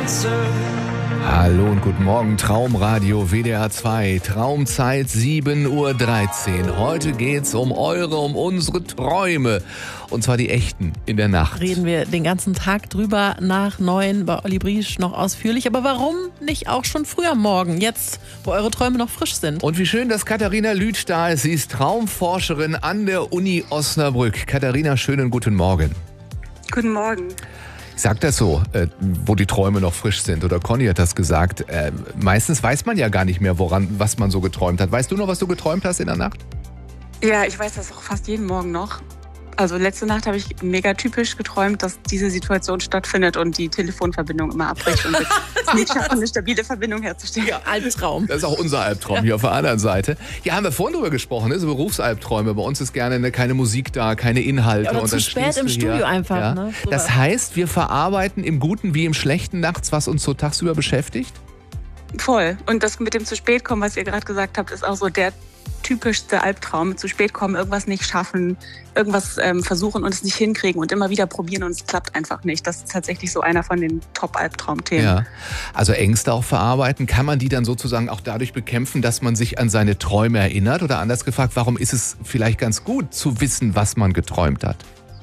Hallo und guten Morgen, Traumradio WDR 2, Traumzeit 7:13 Uhr. Heute geht's um unsere Träume. Und zwar die echten in der Nacht. Reden wir den ganzen Tag drüber nach 9 bei Olli Briesch noch ausführlich. Aber warum nicht auch schon früh am Morgen, jetzt, wo eure Träume noch frisch sind? Und wie schön, dass Katharina Lüth da ist. Sie ist Traumforscherin an der Uni Osnabrück. Katharina, schönen guten Morgen. Guten Morgen. Ich sag das so, wo die Träume noch frisch sind. Oder Conny hat das gesagt. Meistens weiß man ja gar nicht mehr, was man so geträumt hat. Weißt du noch, was du geträumt hast in der Nacht? Ja, ich weiß das auch fast jeden Morgen noch. Also letzte Nacht habe ich mega typisch geträumt, dass diese Situation stattfindet und die Telefonverbindung immer abbricht und wir es nicht schaffen, eine stabile Verbindung herzustellen. Ja, Albtraum. Das ist auch unser Albtraum hier auf der anderen Seite. Ja, haben wir vorhin drüber gesprochen, ne? So Berufsalbträume. Bei uns ist gerne keine Musik da, keine Inhalte. Oder und zu dann spät im hier, Studio einfach. Ja. Ne? Das heißt, wir verarbeiten im Guten wie im Schlechten nachts, was uns so tagsüber beschäftigt? Voll. Und das mit dem zu spät kommen, was ihr gerade gesagt habt, ist auch so der typischste Albtraum. Zu spät kommen, irgendwas nicht schaffen, irgendwas versuchen und es nicht hinkriegen und immer wieder probieren und es klappt einfach nicht. Das ist tatsächlich so einer von den Top-Albtraumthemen. Ja, also Ängste auch verarbeiten. Kann man die dann sozusagen auch dadurch bekämpfen, dass man sich an seine Träume erinnert? Oder anders gefragt, warum ist es vielleicht ganz gut zu wissen, was man geträumt hat?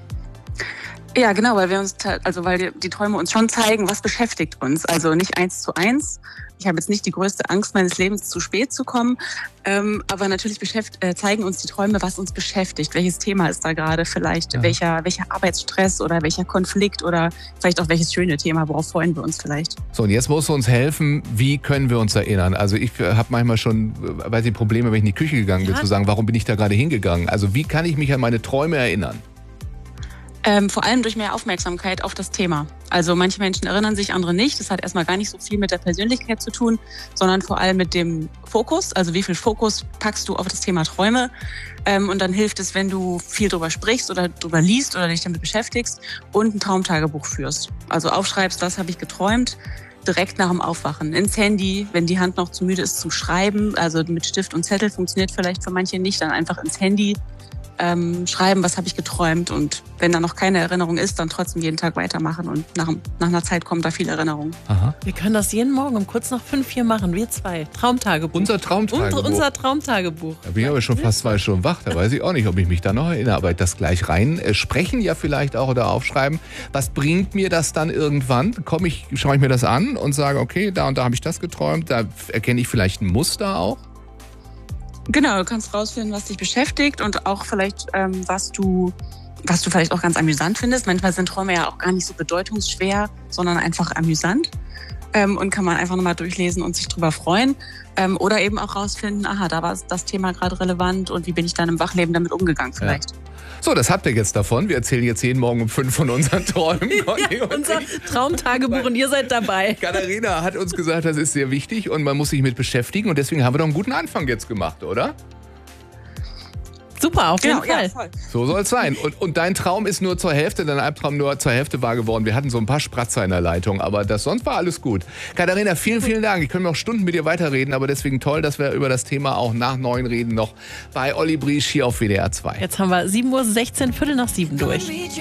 Ja, genau, weil die Träume uns schon zeigen, was beschäftigt uns. Also nicht 1:1. Ich habe jetzt nicht die größte Angst meines Lebens, zu spät zu kommen. Aber natürlich zeigen uns die Träume, was uns beschäftigt. Welches Thema ist da gerade vielleicht? Ja. Welcher Arbeitsstress oder welcher Konflikt oder vielleicht auch welches schöne Thema? Worauf freuen wir uns vielleicht? So, und jetzt musst du uns helfen, wie können wir uns erinnern? Also ich habe manchmal schon, Probleme, wenn ich in die Küche gegangen bin, zu sagen, warum bin ich da gerade hingegangen? Also wie kann ich mich an meine Träume erinnern? Vor allem durch mehr Aufmerksamkeit auf das Thema. Also manche Menschen erinnern sich, andere nicht. Das hat erstmal gar nicht so viel mit der Persönlichkeit zu tun, sondern vor allem mit dem Fokus. Also wie viel Fokus packst du auf das Thema Träume? Und dann hilft es, wenn du viel drüber sprichst oder drüber liest oder dich damit beschäftigst und ein Traumtagebuch führst. Also aufschreibst, was habe ich geträumt, direkt nach dem Aufwachen. Ins Handy, wenn die Hand noch zu müde ist zum Schreiben. Also mit Stift und Zettel funktioniert vielleicht für manche nicht. Dann einfach ins Handy schreiben, was habe ich geträumt und wenn da noch keine Erinnerung ist, dann trotzdem jeden Tag weitermachen und nach einer Zeit kommen da viele Erinnerungen. Aha. Wir können das jeden Morgen um kurz nach 5 hier machen, wir zwei. Traumtagebuch. Unser Traumtagebuch. Unser Traumtagebuch. Da bin ich aber schon fast 2 Stunden wach, da weiß ich auch nicht, ob ich mich da noch erinnere, aber das gleich rein sprechen ja vielleicht auch oder aufschreiben. Was bringt mir das dann irgendwann? Schaue ich mir das an und sage, okay, da und da habe ich das geträumt, da erkenne ich vielleicht ein Muster auch? Genau, du kannst rausfinden, was dich beschäftigt und auch vielleicht, was du vielleicht auch ganz amüsant findest. Manchmal sind Träume ja auch gar nicht so bedeutungsschwer, sondern einfach amüsant. Und kann man einfach nochmal durchlesen und sich drüber freuen. Oder eben auch rausfinden, aha, da war das Thema gerade relevant und wie bin ich dann im Wachleben damit umgegangen vielleicht. Ja. So, das habt ihr jetzt davon. Wir erzählen jetzt jeden Morgen um 5 von unseren Träumen. Ja, unser Traumtagebuch und ihr seid dabei. Katharina hat uns gesagt, das ist sehr wichtig und man muss sich mit beschäftigen und deswegen haben wir doch einen guten Anfang jetzt gemacht, oder? Super, auf jeden Fall. Ja, voll. So soll es sein. Und dein Traum ist nur zur Hälfte, dein Albtraum nur zur Hälfte wahr geworden. Wir hatten so ein paar Spratzer in der Leitung, aber sonst war alles gut. Katharina, vielen Dank. Ich könnte noch Stunden mit dir weiterreden, aber deswegen toll, dass wir über das Thema auch nach 9 reden, noch bei Olli Briesch hier auf WDR 2. Jetzt haben wir 7:16 Uhr, 7:15 durch.